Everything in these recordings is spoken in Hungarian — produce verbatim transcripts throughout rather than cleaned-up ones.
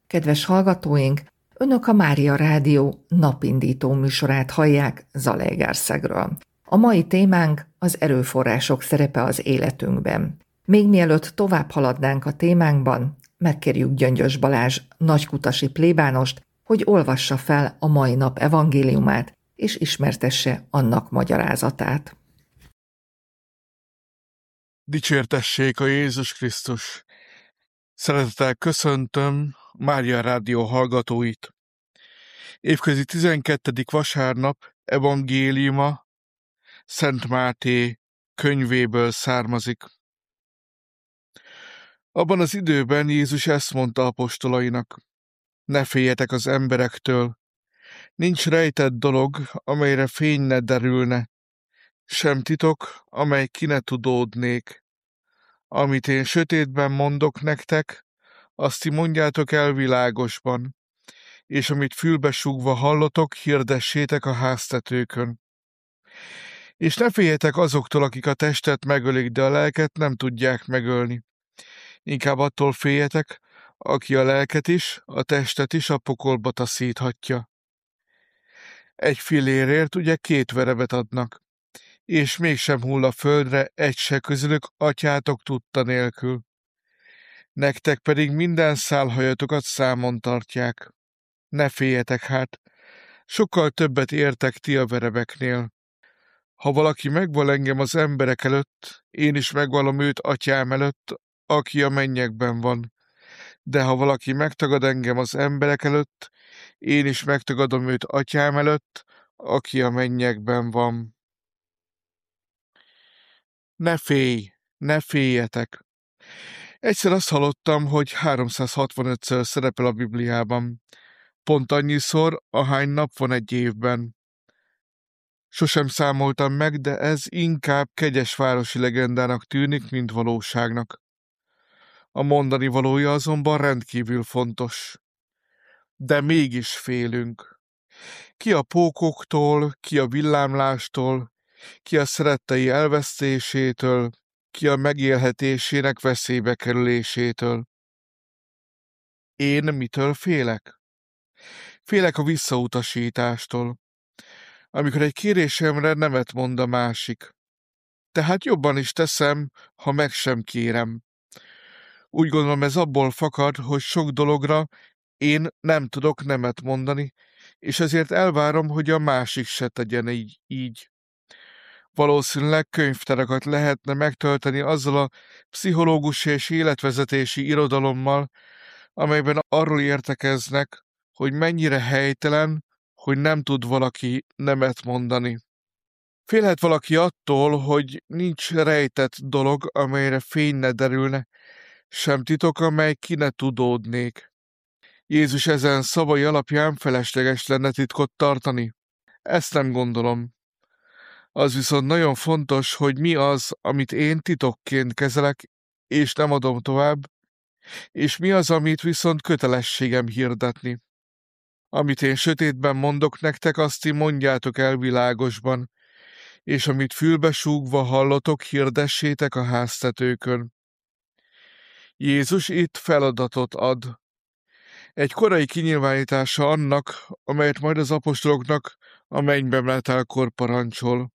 Kedves hallgatóink, Önök a Mária Rádió napindító műsorát hallják Zalaegerszegről. A mai témánk az erőforrások szerepe az életünkben. Még mielőtt tovább haladnánk a témánkban, megkérjük Gyöngyös Balázs nagykutasi plébánost, hogy olvassa fel a mai nap evangéliumát, és ismertesse annak magyarázatát. Dicsértessék a Jézus Krisztus! Szeretettel köszöntöm Mária Rádió hallgatóit. Évközi tizenkettedik vasárnap evangéliuma Szent Máté könyvéből származik. Abban az időben Jézus ezt mondta apostolainak: ne féljetek az emberektől, nincs rejtett dolog, amelyre fény ne derülne, sem titok, amely ki ne tudódnék. Amit én sötétben mondok nektek, azt ti mondjátok el világosban, és amit fülbe súgva hallotok, hirdessétek a háztetőkön. És ne féljetek azoktól, akik a testet megölik, de a lelket nem tudják megölni. Inkább attól féljetek, aki a lelket is, a testet is a pokolba taszíthatja. Egy fillérért ugye két verebet adnak, és mégsem hull a földre egy se közülük atyátok tudta nélkül. Nektek pedig minden szálhajatokat számon tartják. Ne féljetek hát, sokkal többet értek ti a verebeknél. Ha valaki megval engem az emberek előtt, én is megvallom őt atyám előtt, aki a mennyekben van. De ha valaki megtagad engem az emberek előtt, én is megtagadom őt atyám előtt, aki a mennyekben van. Ne félj, ne féljetek! Egyszer azt hallottam, hogy háromszázhatvanötször szerepel a Bibliában. Pont annyiszor, ahány nap van egy évben. Sosem számoltam meg, de ez inkább kegyes városi legendának tűnik, mint valóságnak. A mondani valója azonban rendkívül fontos. De mégis félünk. Ki a pókoktól, ki a villámlástól, ki a szerettei elvesztésétől, ki a megélhetésének veszélybe kerülésétől. Én mitől félek? Félek a visszautasítástól, amikor egy kérésemre nemet mond a másik. Tehát jobban is teszem, ha meg sem kérem. Úgy gondolom, ez abból fakad, hogy sok dologra én nem tudok nemet mondani, és ezért elvárom, hogy a másik se tegyen így. így. Valószínűleg könyvtárakat lehetne megtölteni azzal a pszichológusi és életvezetési irodalommal, amelyben arról értekeznek, hogy mennyire helytelen, hogy nem tud valaki nemet mondani. Félhet valaki attól, hogy nincs rejtett dolog, amelyre fény ne derülne, sem titok, amely ki ne tudódnék. Jézus ezen szavai alapján felesleges lenne titkot tartani? Ezt nem gondolom. Az viszont nagyon fontos, hogy mi az, amit én titokként kezelek, és nem adom tovább, és mi az, amit viszont kötelességem hirdetni. Amit én sötétben mondok nektek, azt ti mondjátok el világosban, és amit fülbe súgva hallotok, hirdessétek a háztetőkön. Jézus itt feladatot ad. Egy korai kinyilvánítása annak, amelyet majd az apostoloknak a mennybe menetelkor parancsol.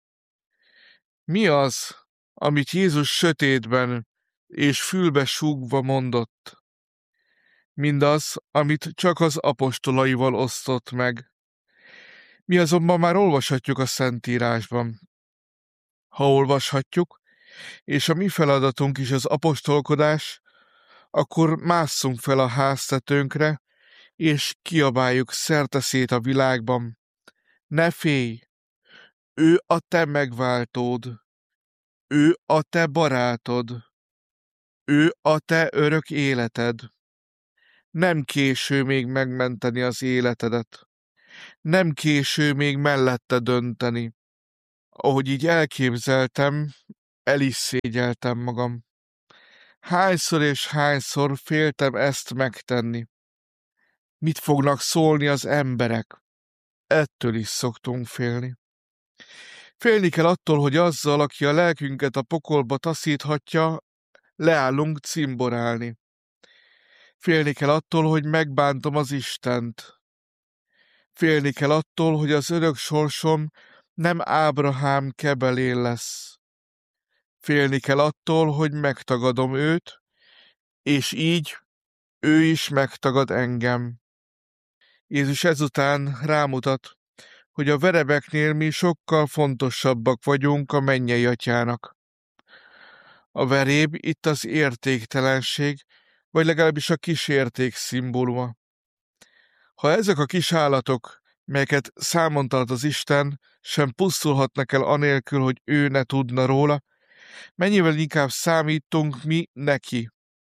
Mi az, amit Jézus sötétben és fülbe súgva mondott? Mindaz, amit csak az apostolaival osztott meg. Mi azonban már olvashatjuk a Szentírásban. Ha olvashatjuk, és a mi feladatunk is az apostolkodás, akkor másszunk fel a háztetőnkre, és kiabáljuk szerteszét a világban. Ne félj! Ő a te megváltód. Ő a te barátod. Ő a te örök életed. Nem késő még megmenteni az életedet. Nem késő még mellette dönteni. Ahogy így elképzeltem, el is szégyeltem magam. Hányszor és hányszor féltem ezt megtenni. Mit fognak szólni az emberek? Ettől is szoktunk félni. Félni kell attól, hogy azzal, aki a lelkünket a pokolba taszíthatja, leállunk cimborálni. Félni kell attól, hogy megbántom az Istent. Félni kell attól, hogy az örök sorsom nem Ábrahám kebelén lesz. Félni kell attól, hogy megtagadom őt, és így ő is megtagad engem. Jézus ezután rámutat, hogy a verebeknél mi sokkal fontosabbak vagyunk a mennyei atyának. A veréb itt az értéktelenség, vagy legalábbis a kísérték szimbóluma. Ha ezek a kis állatok, melyeket számon tart az Isten, sem pusztulhatnak el anélkül, hogy ő ne tudna róla, mennyivel inkább számítunk mi neki.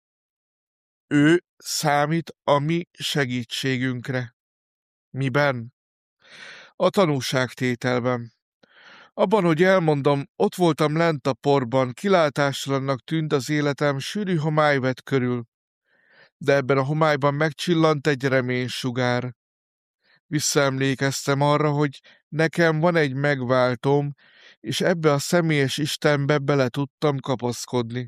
Ő számít a mi segítségünkre. Miben? A tanúságtételben. Abban, hogy elmondom, ott voltam lent a porban, kilátástalannak tűnt az életem, sűrű homály vett körül. De ebben a homályban megcsillant egy reménysugár. Visszaemlékeztem arra, hogy nekem van egy megváltóm, és ebbe a személyes Istenbe bele tudtam kapaszkodni.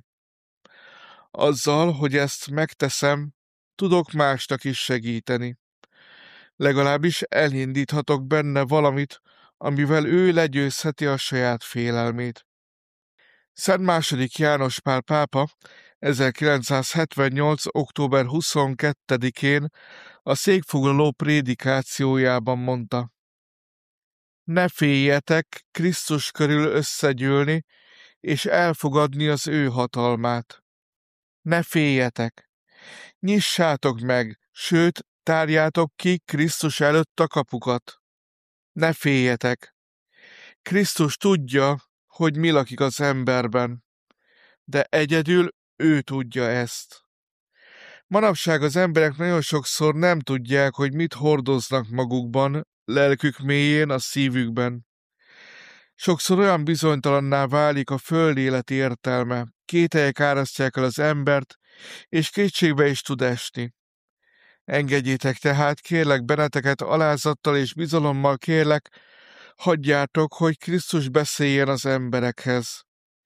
Azzal, hogy ezt megteszem, tudok másnak is segíteni. Legalábbis elindíthatok benne valamit, amivel ő legyőzheti a saját félelmét. Szent második János Pál pápa ezerkilencszázhetvennyolc. október huszonkettedikén a székfoglaló prédikációjában mondta: Ne féljetek Krisztus körül összegyűlni, és elfogadni az ő hatalmát. Ne féljetek! Nyissátok meg, sőt, tárjátok ki Krisztus előtt a kapukat. Ne féljetek! Krisztus tudja, hogy mi lakik az emberben, de egyedül ő tudja ezt. Manapság az emberek nagyon sokszor nem tudják, hogy mit hordoznak magukban, lelkük mélyén, a szívükben. Sokszor olyan bizonytalanná válik a föld élet értelme, kételyek árasztják el az embert, és kétségbe is tud esni. Engedjétek tehát, kérlek benneteket, alázattal és bizalommal kérlek, hagyjátok, hogy Krisztus beszéljen az emberekhez.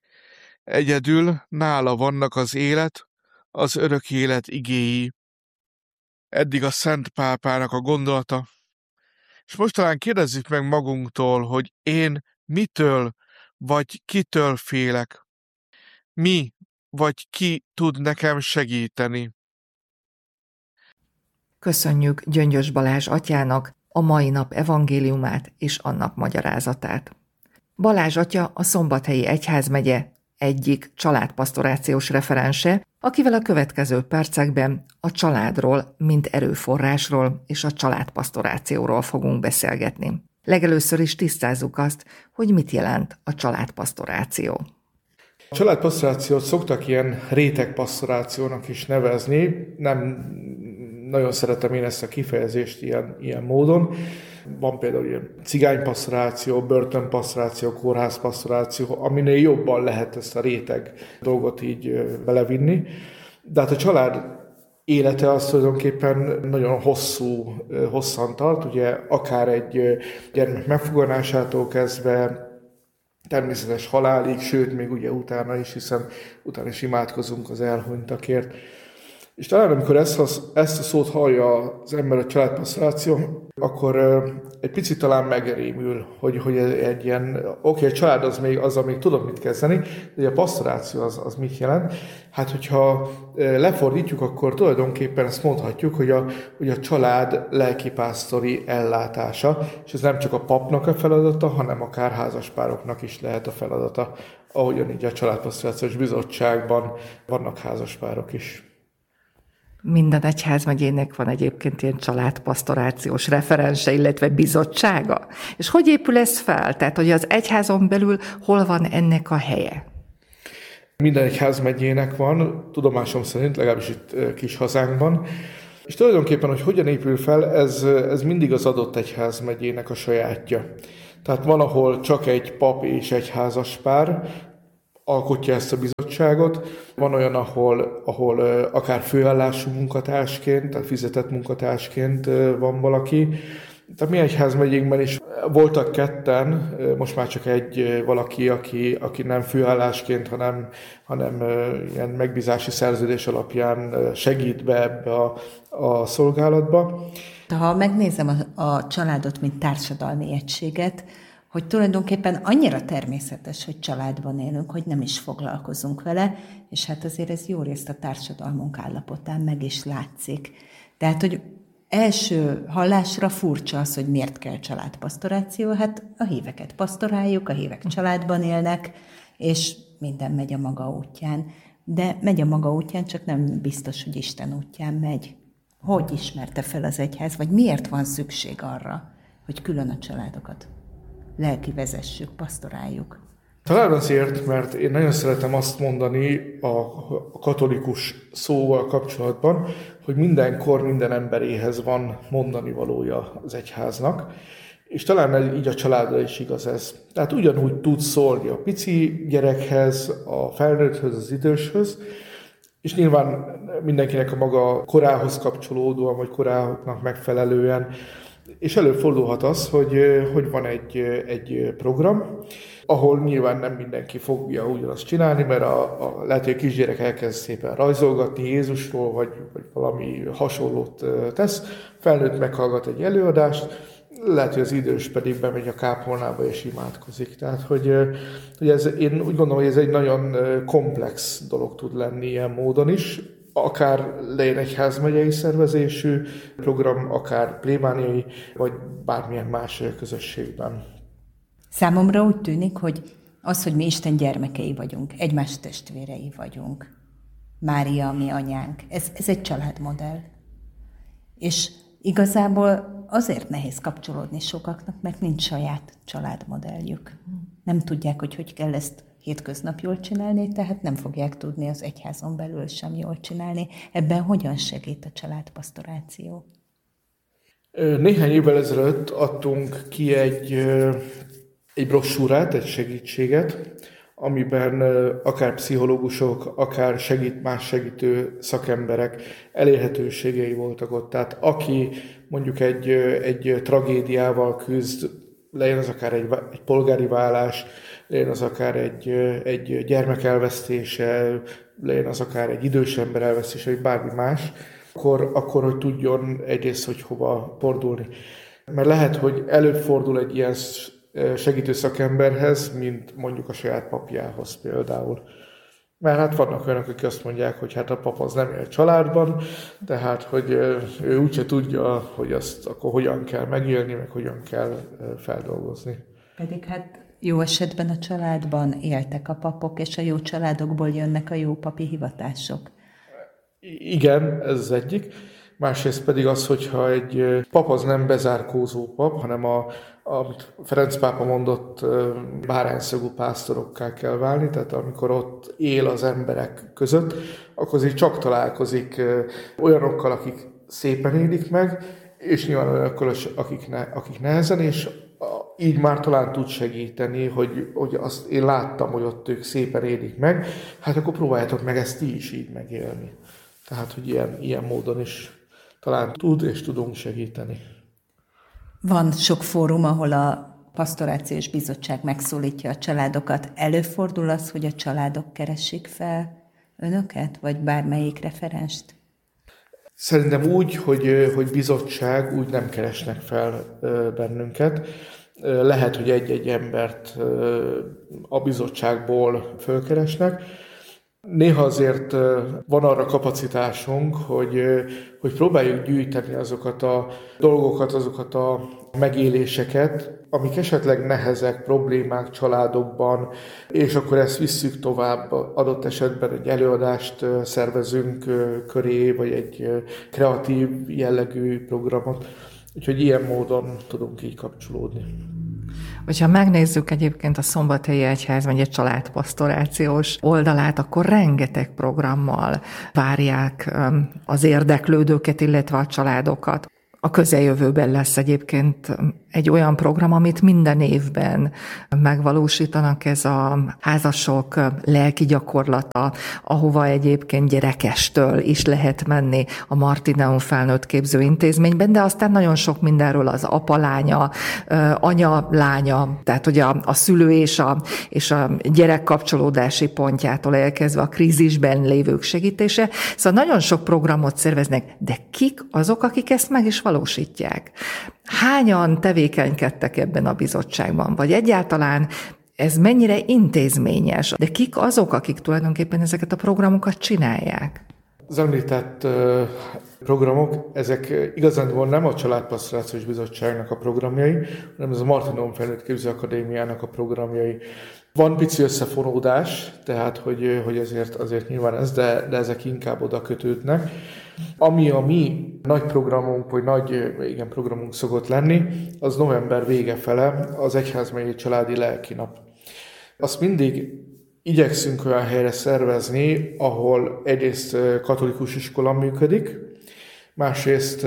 Egyedül nála vannak az élet, az örök élet igéi. Eddig a Szent Pápának a gondolata. És most talán kérdezzük meg magunktól, hogy én mitől vagy kitől félek? Mi vagy ki tud nekem segíteni? Köszönjük Gyöngyös Balázs atyának a mai nap evangéliumát és annak magyarázatát. Balázs atya a Szombathelyi Egyházmegye egyik családpastorációs referense, akivel a következő percekben a családról, mint erőforrásról és a családpastorációról fogunk beszélgetni. Legelőször is tisztázzuk azt, hogy mit jelent a családpastoráció. A családpastorációt szoktak ilyen rétegpastorációnak is nevezni, nem nagyon szeretem én ezt a kifejezést ilyen, ilyen módon. Van például ilyen cigánypastoráció, börtönpastoráció, kórházpastoráció, aminél jobban lehet ezt a réteg dolgot így belevinni. De hát a család élete az tulajdonképpen nagyon hosszú, hosszan tart, ugye akár egy gyermek megfoganásától kezdve, természetes halálig, sőt, még ugye utána is, hiszen utána is imádkozunk az elhunytakért. És talán amikor ezt a, ezt a szót hallja az ember a családpastoráció, akkor egy picit talán megrémül, hogy, hogy egy ilyen, oké, okay, a család az még, azzal még tudom mit kezdeni, de a pastoráció az, az mit jelent? Hát, hogyha lefordítjuk, akkor tulajdonképpen ezt mondhatjuk, hogy a, hogy a család lelkipásztori ellátása, és ez nem csak a papnak a feladata, hanem akár házaspároknak is lehet a feladata, ahogyan így a családpastorációs bizottságban vannak házaspárok is. Minden egyházmegyének van egyébként ilyen családpastorációs referense, illetve bizottsága. És hogy épül ez fel? Tehát, hogy az egyházon belül hol van ennek a helye? Minden egyházmegyének van, tudomásom szerint, legalábbis itt kis hazánkban. És tulajdonképpen, hogy hogyan épül fel, ez, ez mindig az adott egyházmegyének a sajátja. Tehát van, ahol csak egy pap és egy házaspár alkotja ezt a bizottságot. Van olyan, ahol, ahol akár főállású munkatársként, tehát fizetett munkatársként van valaki. A mi egyházmegyénkben is voltak ketten, most már csak egy valaki, aki, aki nem főállásként, hanem, hanem ilyen megbízási szerződés alapján segít be ebbe a, a szolgálatba. Ha megnézem a, a családot, mint társadalmi egységet, hogy tulajdonképpen annyira természetes, hogy családban élünk, hogy nem is foglalkozunk vele, és hát azért ez jó részt a társadalmunk állapotán meg is látszik. Tehát, hogy első hallásra furcsa az, hogy miért kell családpastoráció, hát a híveket pasztoráljuk, a hívek családban élnek, és minden megy a maga útján. De megy a maga útján, csak nem biztos, hogy Isten útján megy. Hogy ismerte fel az egyház, vagy miért van szükség arra, hogy külön a családokat lelki vezessük, pasztoráljuk? Talán azért, mert én nagyon szeretem azt mondani a katolikus szóval kapcsolatban, hogy mindenkor minden emberéhez van mondani valója az egyháznak, és talán így a családra is igaz ez. Tehát ugyanúgy tud szólni a pici gyerekhez, a felnőtthöz, az időshöz, és nyilván mindenkinek a maga korához kapcsolódóan, vagy korának megfelelően. És előfordulhat az, hogy, hogy van egy, egy program, ahol nyilván nem mindenki fogja ugyanazt csinálni, mert a, a, lehet, hogy a kisgyerek elkezd szépen rajzolgatni Jézusról, vagy, vagy valami hasonlót tesz, felnőtt meghallgat egy előadást, lehet, hogy az idős pedig bemegy a kápolnába és imádkozik. Tehát, hogy, hogy ez, én úgy gondolom, hogy ez egy nagyon komplex dolog tud lenni ilyen módon is, akár legyen egyházmegyei szervezésű program, akár plébániai, vagy bármilyen más közösségben. Számomra úgy tűnik, hogy az, hogy mi Isten gyermekei vagyunk, egymás testvérei vagyunk, Mária a mi anyánk, ez, ez egy családmodell. És igazából azért nehéz kapcsolódni sokaknak, mert nincs saját családmodelljük. Nem tudják, hogy hogy kell ezt hétköznap jól csinálni, tehát nem fogják tudni az egyházon belül sem jól csinálni. Ebben hogyan segít a családpastoráció? Néhány évvel ezelőtt adtunk ki egy, egy brossúrát, egy segítséget, amiben akár pszichológusok, akár segít, más segítő szakemberek elérhetőségei voltak ott. Tehát aki mondjuk egy, egy tragédiával küzd, legyen az akár egy, egy polgári válás, legyen az akár egy, egy gyermek elvesztése, legyen az akár egy idős ember elvesztése, vagy bármi más, akkor, akkor hogy tudjon egyrészt, hogy hova fordulni. Mert lehet, hogy előfordul egy ilyen segítő szakemberhez, mint mondjuk a saját papjához például. Mert hát vannak olyanok, akik azt mondják, hogy hát a pap az nem él családban, tehát hogy ő úgyse tudja, hogy azt akkor hogyan kell megélni, meg hogyan kell feldolgozni. Pedig hát jó esetben a családban éltek a papok, és a jó családokból jönnek a jó papi hivatások. Igen, ez az egyik. Másrészt pedig az, hogyha egy pap az nem bezárkózó pap, hanem a, amit Ferenc pápa mondott, bárányszagú pásztorokká kell válni, tehát amikor ott él az emberek között, akkor azért csak találkozik olyanokkal, akik szépen élik meg, és nyilván olyanokkal, akik, ne, akik nehezen, és így már talán tud segíteni, hogy, hogy azt én láttam, hogy ott ők szépen élik meg, hát akkor próbáljátok meg ezt ti is így megélni. Tehát, hogy ilyen, ilyen módon is talán tud és tudunk segíteni. Van sok fórum, ahol a Pastorációs Bizottság megszólítja a családokat. Előfordul az, hogy a családok keresik fel önöket, vagy bármelyik referenst? Szerintem úgy, hogy, hogy bizottság, úgy nem keresnek fel bennünket. Lehet, hogy egy-egy embert a bizottságból fölkeresnek. Néha azért van arra kapacitásunk, hogy, hogy próbáljuk gyűjteni azokat a dolgokat, azokat a megéléseket, amik esetleg nehezek, problémák családokban, és akkor ezt visszük tovább, adott esetben egy előadást szervezünk köré, vagy egy kreatív jellegű programot. Úgyhogy ilyen módon tudunk így kapcsolódni. Hogyha megnézzük egyébként a Szombathelyi Egyházmegye családpastorációs oldalát, akkor rengeteg programmal várják az érdeklődőket, illetve a családokat. A közeljövőben lesz egyébként egy olyan program, amit minden évben megvalósítanak, ez a házasok lelki gyakorlata, ahova egyébként gyerekestől is lehet menni a Martineum felnőtt képző intézményben, de aztán nagyon sok mindenről az apa lánya, anya lánya, tehát hogy a, a szülő és a, és a gyerek kapcsolódási pontjától elkezdve a krízisben lévők segítése. Szóval nagyon sok programot szerveznek, de kik azok, akik ezt meg is valósítják? Hányan tevékenykedtek ebben a bizottságban? Vagy egyáltalán ez mennyire intézményes? De kik azok, akik tulajdonképpen ezeket a programokat csinálják? Az említett programok, ezek igazándiból nem a Családpastorációs Bizottságnak a programjai, hanem ez a Martineum Felnőtt Képző Akadémiának a programjai. Van pici összefonódás, tehát hogy, hogy azért, azért nyilván ez, de, de ezek inkább oda kötődnek. Ami a mi nagy programunk, vagy nagy igen, programunk szokott lenni, az november vége fele, az Egyházmegyei Családi Lelkinap. Azt mindig igyekszünk olyan helyre szervezni, ahol egyrészt katolikus iskola működik, másrészt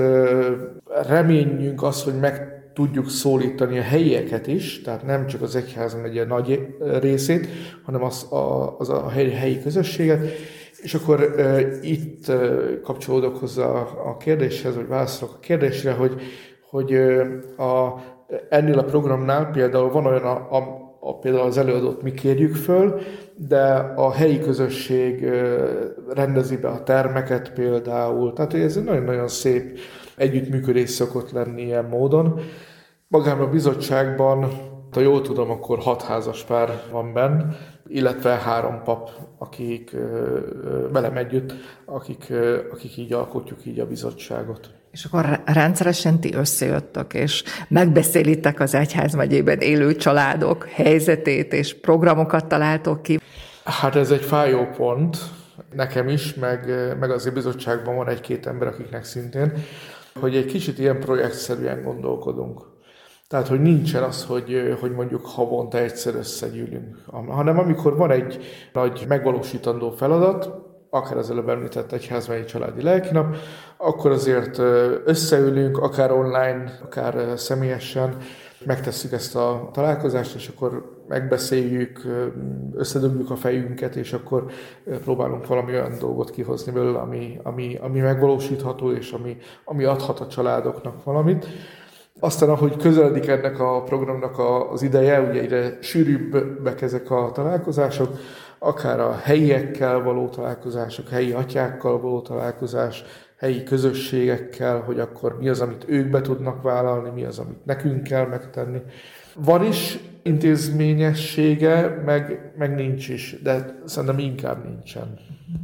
reményünk az, hogy meg tudjuk szólítani a helyieket is, tehát nem csak az egyházmegye nagy részét, hanem az a, az a helyi, helyi közösséget. És akkor e, itt e, kapcsolódok hozzá a, a kérdéshez, vagy válaszolok a kérdésre, hogy, hogy a, ennél a programnál például van olyan, a, a, a, például az előadót mi kérjük föl, de a helyi közösség e, rendezi be a termeket például. Tehát ez egy nagyon-nagyon szép együttműködés szokott lenni ilyen módon. Magában a bizottságban, ha jól tudom, akkor hat házas pár van benn, illetve három pap, akik velem együtt, akik, akik így alkotjuk így a bizottságot. És akkor rendszeresen ti összejöttök, és megbeszélitek az egyházmegyében élő családok helyzetét, és programokat találtok ki? Hát ez egy fájó pont nekem is, meg, meg azért bizottságban van egy-két ember, akiknek szintén, hogy egy kicsit ilyen projektszerűen gondolkodunk. Tehát, hogy nincsen az, hogy, hogy mondjuk havonta egyszer összegyűlünk, hanem amikor van egy nagy megvalósítandó feladat, akár az előbb említett Egyházmegyei Családi Lelkinap, akkor azért összeülünk, akár online, akár személyesen, megtesszük ezt a találkozást, és akkor megbeszéljük, összedögljük a fejünket, és akkor próbálunk valami olyan dolgot kihozni belőle, ami, ami, ami megvalósítható, és ami, ami adhat a családoknak valamit. Aztán, ahogy közeledik ennek a programnak az ideje, ugye egyre sűrűbbek ezek a találkozások, akár a helyiekkel való találkozások, helyi atyákkal való találkozás, helyi közösségekkel, hogy akkor mi az, amit ők be tudnak vállalni, mi az, amit nekünk kell megtenni. Van is intézményessége, meg, meg nincs is, de szerintem inkább nincsen.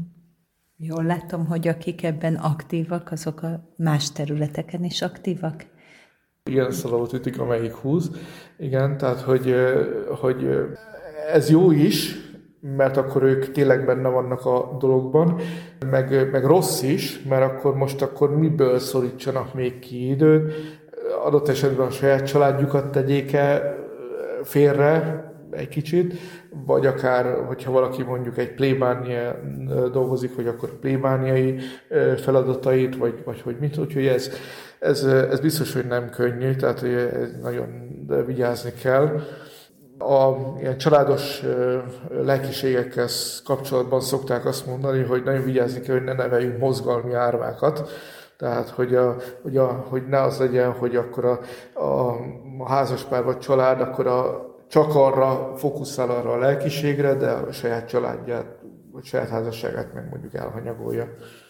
Jól látom, hogy akik ebben aktívak, azok a más területeken is aktívak? Igen, szalavot ütik, amelyik húz. Igen, tehát, hogy, hogy ez jó is, mert akkor ők tényleg benne vannak a dologban, meg, meg rossz is, mert akkor most akkor miből szorítsanak még ki időt, adott esetben a saját családjukat tegyék-e félre egy kicsit, vagy akár, hogyha valaki mondjuk egy plébánia dolgozik, hogy akkor plébániai feladatait, vagy, vagy hogy mit, úgyhogy ez, ez, ez biztos, hogy nem könnyű, tehát nagyon vigyázni kell. A ilyen családos lelkiségekkel kapcsolatban szokták azt mondani, hogy nagyon vigyázni kell, hogy ne neveljünk mozgalmi árvákat. Tehát, hogy, a, hogy, a, hogy ne az legyen, hogy akkor a, a, a házaspár vagy család akkor a, csak arra fókuszál arra a lelkiségre, de a saját családját, vagy saját házasságát meg mondjuk elhanyagolja.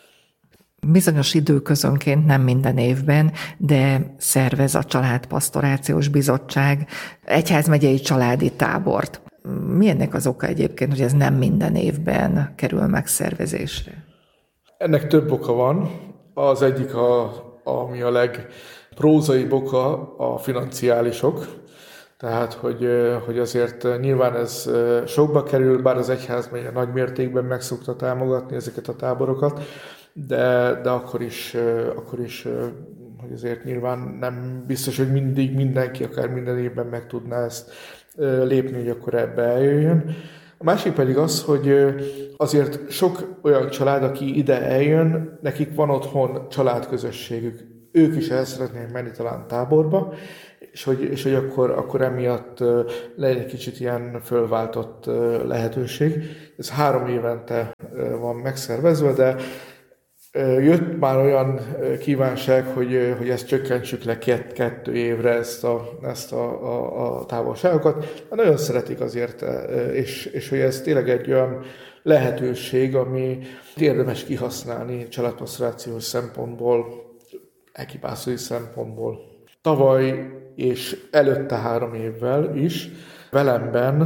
Bizonyos időközönként, nem minden évben, de szervez a Családpastorációs Bizottság egyházmegyei családi tábort. Mi ennek az oka egyébként, hogy ez nem minden évben kerül megszervezésre? Ennek több oka van. Az egyik, a, ami a legprózaibb oka, a financiálisok. Tehát, hogy, hogy azért nyilván ez sokba kerül, bár az egyházmegye nagy mértékben meg szokta támogatni ezeket a táborokat, de, de akkor is, akkor is, hogy azért nyilván nem biztos, hogy mindig mindenki, akár minden évben meg tudná ezt lépni, hogy akkor ebbe eljöjjön. A másik pedig az, hogy azért sok olyan család, aki ide eljön, nekik van otthon családközösségük. ők is el szeretnének menni talán táborba, és hogy, és hogy akkor, akkor emiatt legyen egy kicsit ilyen fölváltott lehetőség. Ez három évente van megszervezve, de jött már olyan kívánság, hogy, hogy ezt csökkentsük le két, kettő évre ezt a, ezt a, a, a távolságokat. Nagyon szeretik azért, és, és hogy ez tényleg egy olyan lehetőség, ami érdemes kihasználni családpastorációs szempontból, ekipászói szempontból. Tavaly és előtte három évvel is Velemben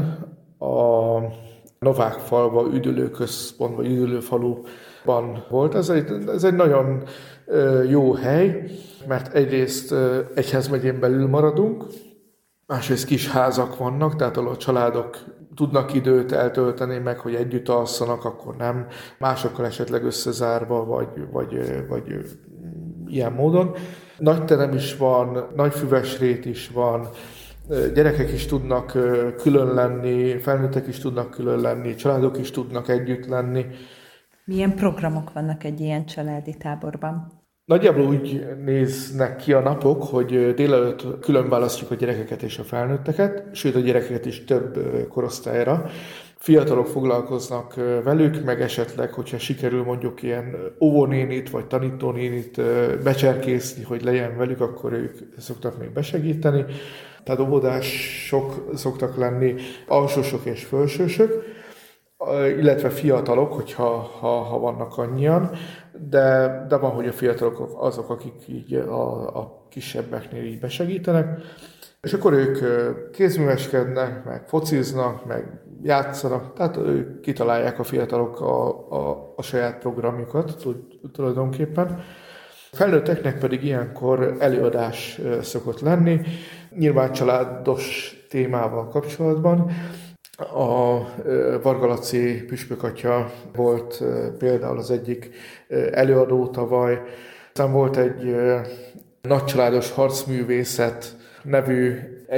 a Novákfalva üdülőközpontban, üdülőfaluban volt. Ez egy, ez egy nagyon jó hely, mert egyrészt egyházmegyén belül maradunk, másrészt kis házak vannak, tehát ahol a családok tudnak időt eltölteni, meg hogy együtt alszanak, akkor nem, másokkal esetleg összezárva, vagy, vagy, vagy ilyen módon. Nagy terem is van, nagy füvesrét is van, gyerekek is tudnak külön lenni, felnőttek is tudnak külön lenni, családok is tudnak együtt lenni. Milyen programok vannak egy ilyen családi táborban? Nagyjából úgy néznek ki a napok, hogy délelőtt külön választjuk a gyerekeket és a felnőtteket, sőt a gyerekeket is több korosztályra. Fiatalok foglalkoznak velük, meg esetleg, hogyha sikerül mondjuk ilyen óvónénit vagy tanítónénit becserkészni, hogy legyen velük, akkor ők szoktak még besegíteni. Tehát óvodások szoktak lenni, alsósok és felsősök, illetve fiatalok, hogyha ha, ha vannak annyian, de, de van, hogy a fiatalok azok, akik így a, a kisebbeknél így besegítenek. És akkor ők kézműveskednek, meg fociznak, meg játszanak, tehát ők kitalálják a fiatalok a, a, a saját programjukat tulajdonképpen. Felnőtteknek pedig ilyenkor előadás szokott lenni, nyilván családos témával kapcsolatban. A Varga Laci püspökatya volt például az egyik előadó tavaly. Aztán volt egy nagycsaládos harcművészet nevű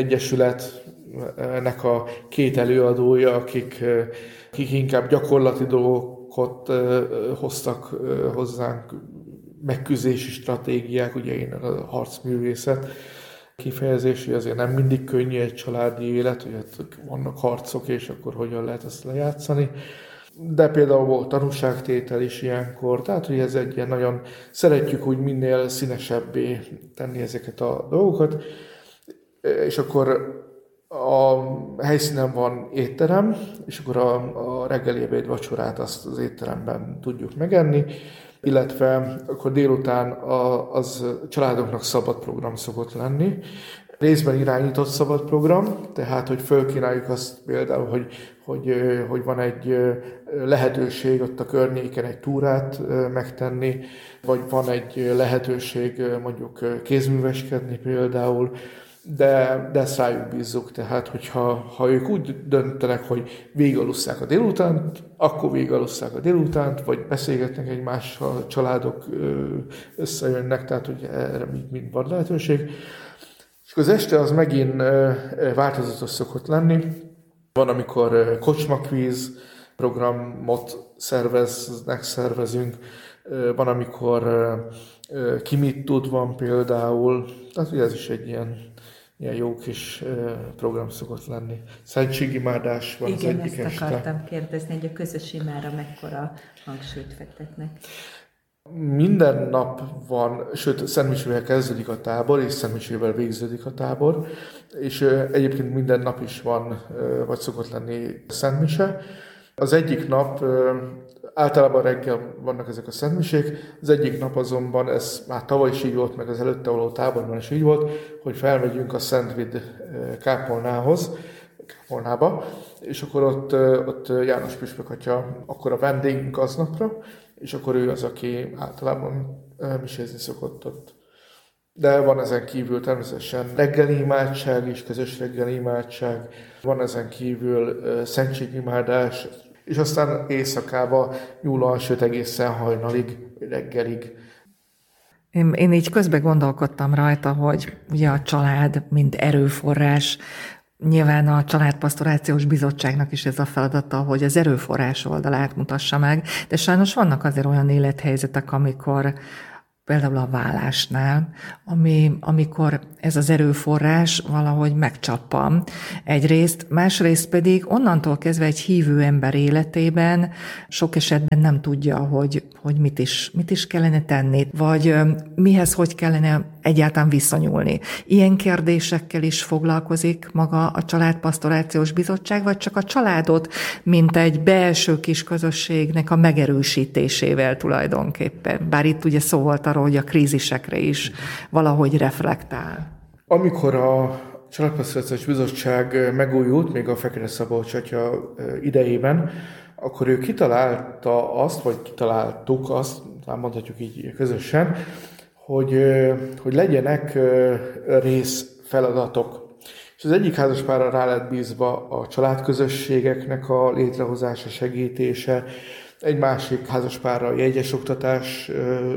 egyesületnek a két előadója, akik, akik inkább gyakorlati dolgokat hoztak hozzánk, megküzdési stratégiák, ugye én a harcművészet kifejezés, hogy azért nem mindig könnyű egy családi élet, hogy vannak harcok, és akkor hogyan lehet ezt lejátszani. De például volt tanúságtétel is ilyenkor, tehát hogy ez egy ilyen nagyon, szeretjük úgy minél színesebbé tenni ezeket a dolgokat, és akkor a helyszínen van étterem, és akkor a, a reggeli ebéd vacsorát azt az étteremben tudjuk megenni, illetve akkor délután a, az családoknak szabad program szokott lenni. Részben irányított szabad program, tehát hogy fölkínáljuk azt például, hogy, hogy, hogy van egy lehetőség ott a környéken egy túrát megtenni, vagy van egy lehetőség mondjuk kézműveskedni például, de, de ezt rájuk bízzuk, tehát hogyha ha ők úgy döntenek, hogy végigalusszák a délutánt, akkor végigalusszák a délutánt, vagy beszélgetnek egymással, a családok összejönnek, tehát hogy erre mind van lehetőség. És az este az megint változatos szokott lenni. Van, amikor kocsmakvíz programot szerveznek, szervezünk, van, amikor ki mit tud van például, tehát ez is egy ilyen ilyen jó kis program szokott lenni. Szentségimádás van. Igen, az egyik ezt este. akartam kérdezni, hogy a közös imára mekkora hangsúlyt fektetnek. Minden nap van, sőt, szentmisével kezdődik a tábor, és szentmisével végződik a tábor, és egyébként minden nap is van, vagy szokott lenni szentmise. Az egyik nap, általában reggel vannak ezek a szentmisék, az egyik nap azonban, ez már tavaly is így volt, meg az előtte való táborban is így volt, hogy felmegyünk a Szentvid kápolnához, kápolnába, és akkor ott, ott János püspök atya, akkor a vendégünk aznapra, és akkor ő az, aki általában misézni szokott ott. De van ezen kívül természetesen reggeli imádság is, közös reggeli imádság, van ezen kívül szentségimádás, és aztán éjszakába nyúlóan, sőt egészen hajnalig, reggelig. Én, én így közben gondolkodtam rajta, hogy ugye a család, mint erőforrás, nyilván a Családpastorációs Bizottságnak is ez a feladata, hogy az erőforrás oldalát mutassa meg, de sajnos vannak azért olyan élethelyzetek, amikor például a vállásnál, ami, amikor ez az erőforrás valahogy megcsappan egyrészt, másrészt pedig onnantól kezdve egy hívő ember életében sok esetben nem tudja, hogy, hogy mit, is, mit is kellene tenni, vagy mihez hogy kellene egyáltalán viszonyulni. Ilyen kérdésekkel is foglalkozik maga a Családpastorációs Bizottság, vagy csak a családot, mint egy belső kis közösségnek a megerősítésével tulajdonképpen. Bár itt ugye szó volt arról, hogy a krízisekre is valahogy reflektál. Amikor a Családpastorációs Bizottság megújult, még a Fekete Szabolcs atya idejében, akkor ő kitalálta azt, vagy kitaláltuk azt, talán mondhatjuk így közösen, hogy, hogy legyenek részfeladatok. És az egyik házaspárra rá lett bízva a családközösségeknek a létrehozása, segítése, egy másik házaspárra a jegyes oktatás,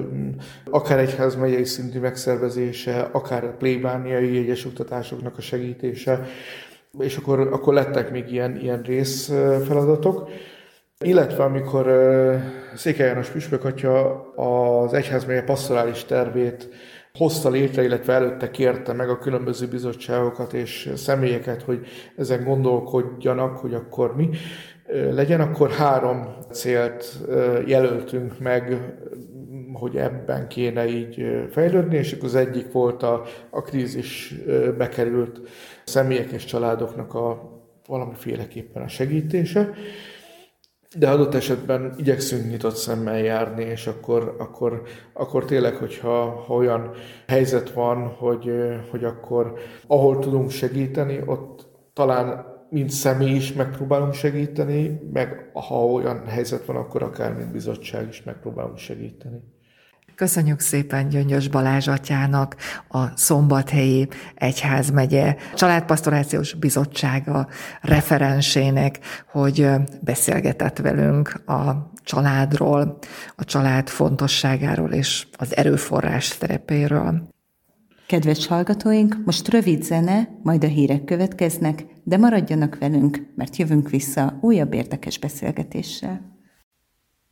akár egyházmegyei szintű megszervezése, akár a plébániai jegyes oktatásoknak a segítése, és akkor, akkor lettek még ilyen, ilyen részfeladatok. Illetve amikor Székely János püspök atya az egyházmegye pastorális tervét hozta létre, illetve előtte kérte meg a különböző bizottságokat és személyeket, hogy ezen gondolkodjanak, hogy akkor mi legyen, akkor három célt jelöltünk meg, hogy ebben kéne így fejlődni, és az egyik volt a, a krízisbe került személyek és családoknak a valamiféleképpen a segítése. De adott esetben igyekszünk nyitott szemmel járni, és akkor, akkor, akkor tényleg, hogyha ha olyan helyzet van, hogy, hogy akkor ahol tudunk segíteni, ott talán mint személy is megpróbálunk segíteni, meg ha olyan helyzet van, akkor akár mint bizottság is megpróbálunk segíteni. Köszönjük szépen Gyöngyös Balázs atyának, a Szombathelyi Egyházmegye Családpastorációs Bizottsága referensének, hogy beszélgetett velünk a családról, a család fontosságáról és az erőforrás szerepéről. Kedves hallgatóink, most rövid zene, majd a hírek következnek, de maradjanak velünk, mert jövünk vissza újabb érdekes beszélgetéssel.